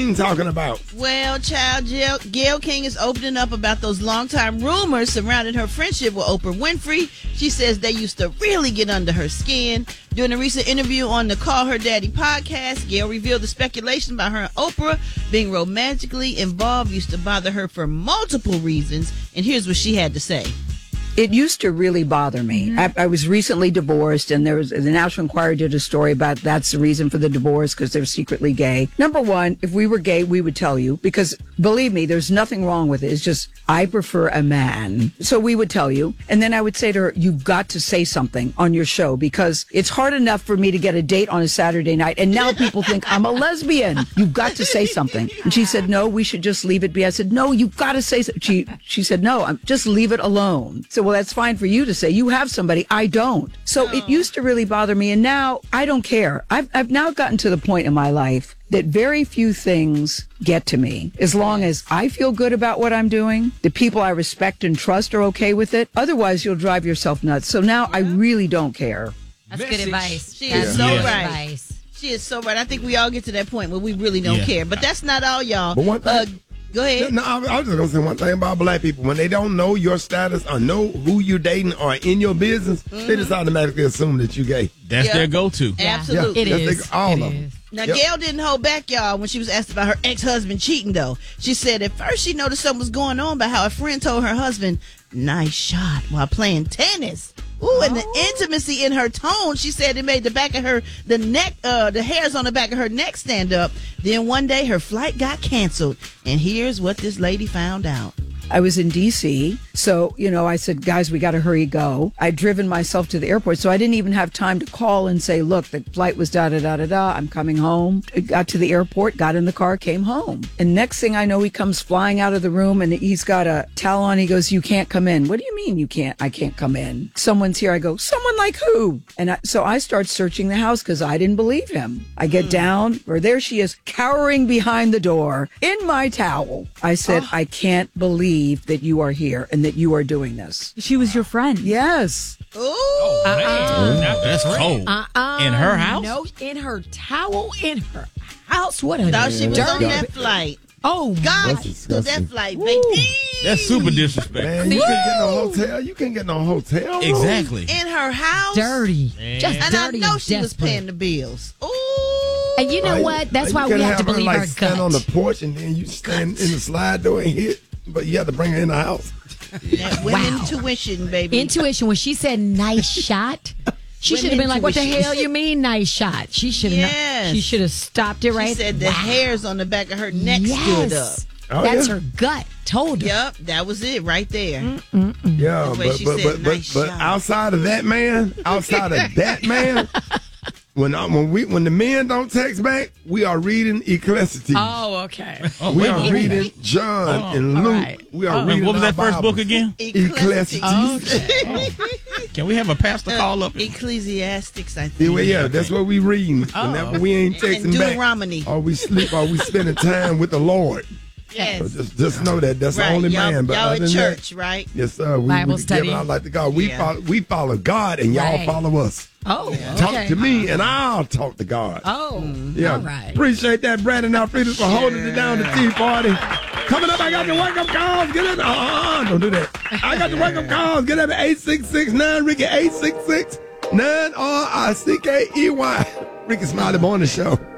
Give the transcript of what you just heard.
talking about? Well, child, Gayle King is opening up about those longtime rumors surrounding her friendship with Oprah Winfrey. She says they used to really get under her skin. During a recent interview on the Call Her Daddy podcast, Gayle revealed the speculation about her and Oprah being romantically involved used to bother her for multiple reasons. And here's what she had to say. It used to really bother me. Mm-hmm. I was recently divorced, and the National Enquirer did a story about that's the reason for the divorce, because they're secretly gay. Number one, if we were gay, we would tell you, because believe me, there's nothing wrong with it. It's just, I prefer a man. So we would tell you. And then I would say to her, you've got to say something on your show, because it's hard enough for me to get a date on a Saturday night. And now people think I'm a lesbian. You've got to say something. And she said, no, we should just leave it be. I said, no, you've got to say something. She said, no, just leave it alone. So, well, that's fine for you to say. You have somebody. I don't. So it used to really bother me. And now I don't care. I've now gotten to the point in my life that very few things get to me. As long as I feel good about what I'm doing, the people I respect and trust are okay with it. Otherwise, you'll drive yourself nuts. So now I really don't care. That's good advice. She is so right. She is so right. I think we all get to that point where we really don't care. But that's not all, y'all. But one thing, go ahead. No, I was just going to say one thing about black people. When they don't know your status or know who you're dating or in your business, they just automatically assume that you're gay. That's their go-to. Absolutely. It is. All of them. Now, Gayle didn't hold back, y'all, when she was asked about her ex-husband cheating, though. She said at first she noticed something was going on about how a friend told her husband, nice shot, while playing tennis. Ooh, and the intimacy in her tone, she said it made the hairs on the back of her neck stand up. Then one day her flight got canceled. And here's what this lady found out. I was in D.C., so, I said, guys, we got to hurry go. I'd driven myself to the airport, so I didn't even have time to call and say, look, the flight was da-da-da-da-da, I'm coming home. I got to the airport, got in the car, came home. And next thing I know, he comes flying out of the room, and he's got a towel on. He goes, you can't come in. What do you mean I can't come in? Someone's here. I go, someone like who? And so I start searching the house because I didn't believe him. I get down, or there she is, cowering behind the door in my towel. I said, I can't believe that you are here and that you are doing this. She was your friend. Yes. Ooh. That's cold. In her house? No, in her towel, in her house. What a thought she was on that flight. Oh, God, to that flight, baby. That's super disrespectful. Man, you can't get no hotel. You can't get no hotel room. Exactly. In her house. dirty. Man. Just And dirty I know and she was desperate. paying the bills. Ooh. And you know what? That's why we have to believe our stand gut. on the porch and then you stand in the slide door and hit, but you have to bring her in the house. That intuition, baby. Intuition. When she said nice shot, she should have been like, what the hell you mean nice shot? She should have Yes. She should have stopped it right. She said the hairs on the back of her neck stood up. Oh, That's yeah. her gut told her. Yep, that was it right there. Yeah, That's why she said nice but shot. outside of that man, when the men don't text back, we are reading Ecclesiastes. Oh, okay. We are reading John and Luke. right. We are reading What was our that first Bibles. book again? Ecclesiastes. Can we have a pastor call up? Ecclesiastics, I think. Yeah, that's what we reading. Whenever we ain't texting And back, Deuteronomy. or we sleep, or we spending time with the Lord. Yes. So just know that's the only y'all, man. But y'all other in than church, right? that, yes, sir. We Bible give study. it out like the God. We follow God, and y'all Right. follow us. Oh, Talk to me, and I'll talk to God. Oh, Yeah, all right. appreciate that, Brandon Alfredo, for holding it down the tea party. Coming up, I got the wake up calls. Get in. Don't do that. I got the wake up calls. Get up at 866-9 Ricky 866-9 RICKEY. Ricky Smiley Morning Show.